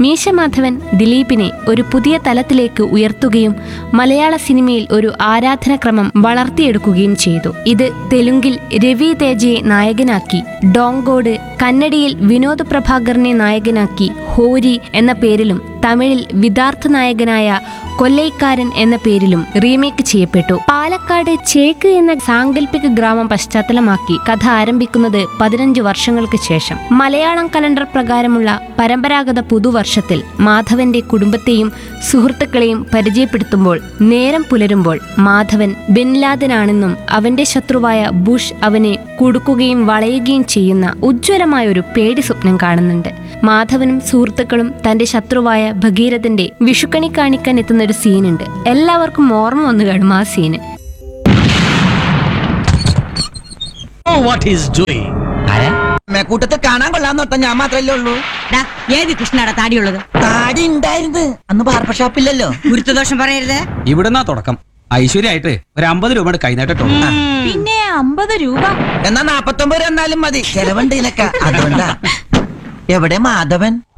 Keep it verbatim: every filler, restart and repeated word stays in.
മീശ മാധവൻ ദിലീപിനെ ഒരു പുതിയ തലത്തിലേക്ക് ഉയർത്തുകയും മലയാള സിനിമയിൽ ഒരു ആരാധനക്രമം വളർത്തിയെടുക്കുകയും ചെയ്തു. ഇത് തെലുങ്കിൽ രവി തേജയെ നായകനാക്കി, ഡോങ്കോട് കന്നഡയിൽ വിനോദ് പ്രഭാകറിനെ നായകനാക്കി ഹോരി എന്ന പേരിലും തമിഴിൽ വിദാർത്ഥ നായകനായ കൊല്ലൈക്കാരൻ എന്ന പേരിലും റീമേക്ക് ചെയ്യപ്പെട്ടു. പാലക്കാട് ചേക്ക് എന്ന സാങ്കല്പിക ഗ്രാമം പശ്ചാത്തലമാക്കി കഥ ആരംഭിക്കുന്നത് പതിനഞ്ച് വർഷങ്ങൾക്ക് ശേഷം. മലയാളം കലണ്ടർ പ്രകാരമുള്ള പരമ്പരാഗത പുതുവർഷത്തിൽ മാധവന്റെ കുടുംബത്തെയും സുഹൃത്തുക്കളെയും പരിചയപ്പെടുത്തുമ്പോൾ നേരം പുലരുമ്പോൾ മാധവൻ ബിൻലാദനാണെന്നും അവന്റെ ശത്രുവായ ബുഷ് അവനെ കുടുക്കുകയും വളയുകയും ചെയ്യുന്ന ഉജ്ജ്വലമായ ഒരു പേടി സ്വപ്നം കാണുന്നുണ്ട്. മാധവനും സുഹൃത്തുക്കളും തന്റെ ശത്രുവായ ഭഗീരഥന്റെ വിഷുക്കണി കാണിക്കാൻ എത്തുന്ന ഒരു സീനുണ്ട്. എല്ലാവർക്കും ഓർമ്മ വന്നു കാണും ആ സീന്. കൂട്ടത്തെ കാണാൻ കൊള്ളാന്നോട്ട ഞാൻ മാത്രല്ലേ ഉള്ളൂ. ഏത് കൃഷ്ണയുടെ താടിയുള്ളത്? താടി ഉണ്ടായിരുന്നു അന്ന് ബാർബർ ഷോപ്പില്ലല്ലോ. ഗുരുത്വദോഷം പറയരുത്. ഇവിടുന്നാ തുടക്കം. ഐശ്വര്യായിട്ട് ഒരു അമ്പത് രൂപയുടെ കൈനീട്ടോ. പിന്നെ അമ്പത് രൂപ എന്നാ നാപ്പത്തൊമ്പത് എന്നാലും മതി. ചെലവുണ്ട് ഇതിനൊക്കെ. അതുകൊണ്ടാ. എവിടെ മാധവൻ?